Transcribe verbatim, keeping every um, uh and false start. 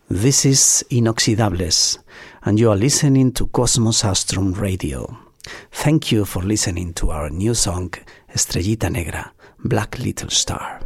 This is Inoxidables, and you are listening to Cosmos Astrum Radio. Thank you for listening to our new song, Estrellita Negra, Black Little Star.